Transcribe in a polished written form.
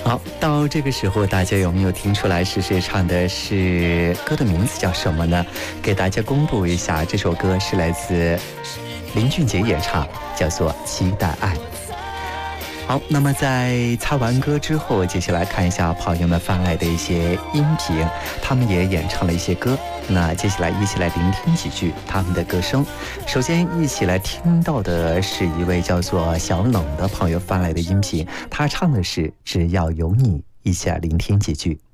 好，到这个时候大家有没有听出来是谁唱的？是歌的名字叫什么呢？给大家公布一下，这首歌是来自林俊杰演唱，叫做《期待爱》。好，那么在擦完歌之后，接下来看一下朋友们发来的一些音频，他们也演唱了一些歌。那接下来一起来聆听几句他们的歌声。首先一起来听到的是一位叫做小冷的朋友发来的音频，他唱的是《只要有你》，一起来聆听几句。